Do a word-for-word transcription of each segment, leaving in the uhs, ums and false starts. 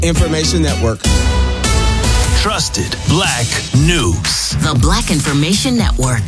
Information Network. Trusted Black News. The Black Information Network.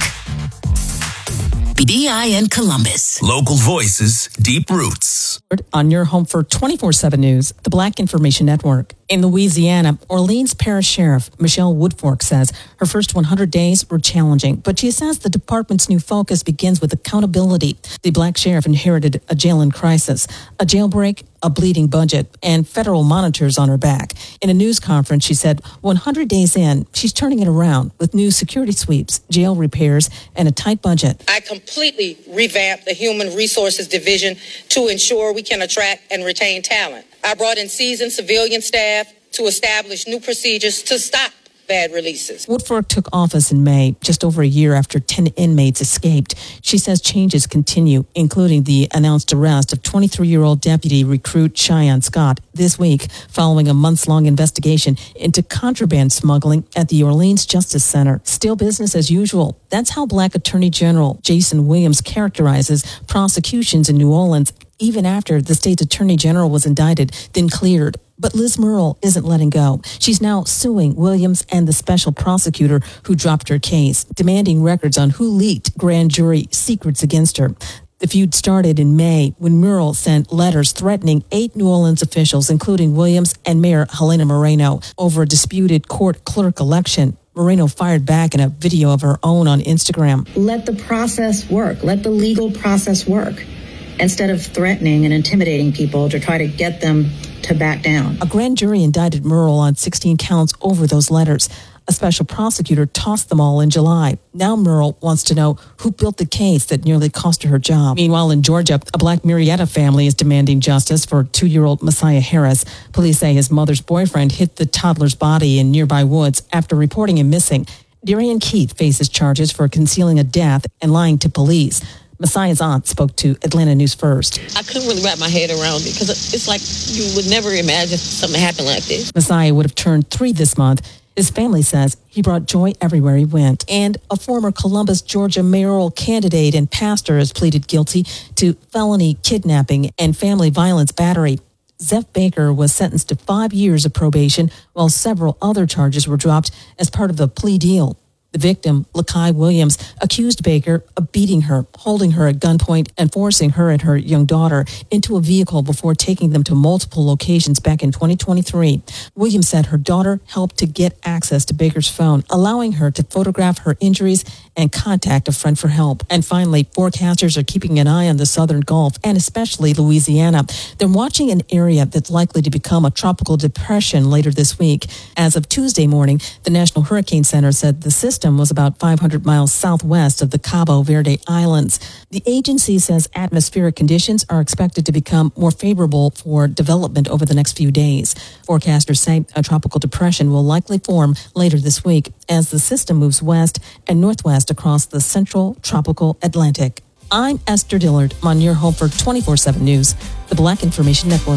B I N Columbus. Local voices, deep roots. On your home for twenty-four seven News, the Black Information Network. In Louisiana, Orleans Parish Sheriff Michelle Woodfork says her first one hundred days were challenging, but she says the department's new focus begins with accountability. The Black sheriff inherited a jail in crisis, a jailbreak, a bleeding budget, and federal monitors on her back. In a news conference, she said one hundred days in, she's turning it around with new security sweeps, jail repairs, and a tight budget. I completely revamped the Human Resources Division to ensure we can attract and retain talent. I brought in seasoned civilian staff to establish new procedures to stop bad releases. Woodfork took office in May, just over a year after ten inmates escaped. She says changes continue, including the announced arrest of twenty-three-year-old deputy recruit Cheyenne Scott this week, following a months-long investigation into contraband smuggling at the Orleans Justice Center. Still business as usual. That's how Black Attorney General Jason Williams characterizes prosecutions in New Orleans, even after the state's attorney general was indicted, then cleared. But Liz Murrill isn't letting go. She's now suing Williams and the special prosecutor who dropped her case, demanding records on who leaked grand jury secrets against her. The feud started in May when Murrill sent letters threatening eight New Orleans officials, including Williams and Mayor Helena Moreno, over a disputed court clerk election. Moreno fired back in a video of her own on Instagram. Let the process work. Let the legal process work, instead of threatening and intimidating people to try to get them to back down. A grand jury indicted Murrill on sixteen counts over those letters. A special prosecutor tossed them all in July. Now Murrill wants to know who built the case that nearly cost her her job. Meanwhile, in Georgia, a Black Marietta family is demanding justice for two-year-old Messiah Harris. Police say his mother's boyfriend hit the toddler's body in nearby woods after reporting him missing. Darian Keith faces charges for concealing a death and lying to police. Messiah's aunt spoke to Atlanta News First. I couldn't really wrap my head around it because it's like you would never imagine something happened like this. Messiah would have turned three this month. His family says he brought joy everywhere he went. And a former Columbus, Georgia mayoral candidate and pastor has pleaded guilty to felony kidnapping and family violence battery. Zeph Baker was sentenced to five years of probation, while several other charges were dropped as part of the plea deal. The victim, Lakai Williams, accused Baker of beating her, holding her at gunpoint, and forcing her and her young daughter into a vehicle before taking them to multiple locations back in twenty twenty-three. Williams said her daughter helped to get access to Baker's phone, allowing her to photograph her injuries and contact a friend for help. And finally, forecasters are keeping an eye on the southern Gulf and especially Louisiana. They're watching an area that's likely to become a tropical depression later this week. As of Tuesday morning, the National Hurricane Center said the system was about five hundred miles southwest of the Cabo Verde Islands. The agency says atmospheric conditions are expected to become more favorable for development over the next few days. Forecasters say a tropical depression will likely form later this week as the system moves west and northwest across the central tropical Atlantic. I'm Esther Dillard. I'm on your home for twenty-four seven News, the Black Information Network.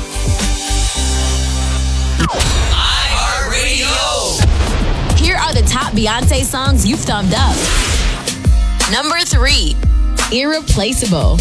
Here are the top Beyonce songs you've thumbed up. Number three, Irreplaceable.